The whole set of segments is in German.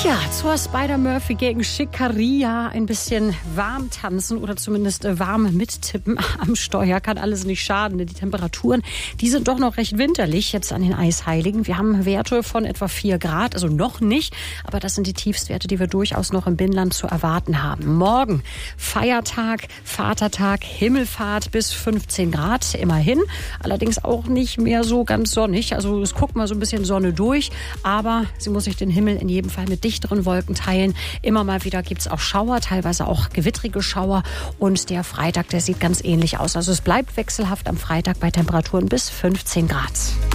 Ja, zur Spider-Murphy gegen Schickeria ein bisschen warm tanzen oder zumindest warm mittippen am Steuer kann alles nicht schaden. Die Temperaturen, die sind doch noch recht winterlich jetzt an den Eisheiligen. Wir haben Werte von etwa 4 Grad, also noch nicht, aber das sind die Tiefstwerte, die wir durchaus noch im Binnenland zu erwarten haben. Morgen Feiertag, Vatertag, Himmelfahrt bis 15 Grad, immerhin. Allerdings auch nicht mehr so ganz sonnig. Also es guckt mal so ein bisschen Sonne durch, aber sie muss sich den Himmel in jedem Fall mit dichteren Wolken teilen. Immer mal wieder gibt es auch Schauer, teilweise auch gewittrige Schauer. Und der Freitag, der sieht ganz ähnlich aus. Also es bleibt wechselhaft am Freitag bei Temperaturen bis 15 Grad.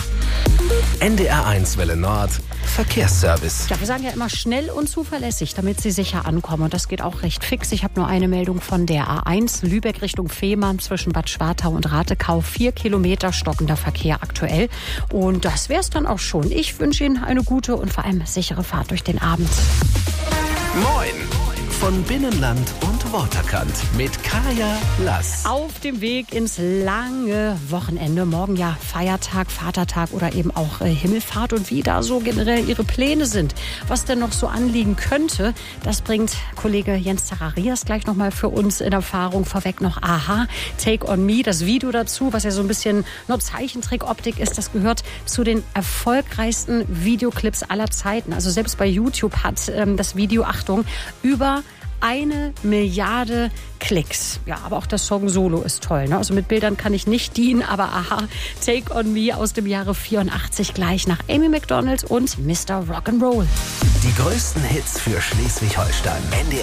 NDR1 Welle Nord, Verkehrsservice. Ja, wir sagen ja immer schnell und zuverlässig, damit Sie sicher ankommen. Und das geht auch recht fix. Ich habe nur eine Meldung von der A1 Lübeck Richtung Fehmarn zwischen Bad Schwartau und Ratekau. 4 Kilometer stockender Verkehr aktuell. Und das wäre es dann auch schon. Ich wünsche Ihnen eine gute und vor allem sichere Fahrt durch den Abend. Moin! Von Binnenland und Waterkant mit Kaya Lass. Auf dem Weg ins lange Wochenende. Morgen ja Feiertag, Vatertag oder eben auch Himmelfahrt. Und wie da so generell Ihre Pläne sind, was denn noch so anliegen könnte, das bringt Kollege Jens Zacharias gleich nochmal für uns in Erfahrung. Vorweg noch Aha, Take on Me, das Video dazu, was ja so ein bisschen nur Zeichentrickoptik ist. Das gehört zu den erfolgreichsten Videoclips aller Zeiten. Also selbst bei YouTube hat das Video, Achtung, über 1 Milliarde Klicks. Ja, aber auch das Song Solo ist toll. Ne? Also mit Bildern kann ich nicht dienen, aber aha, Take on Me aus dem Jahre 84 gleich nach Amy Macdonald und Mr. Rock'n'Roll. Die größten Hits für Schleswig-Holstein.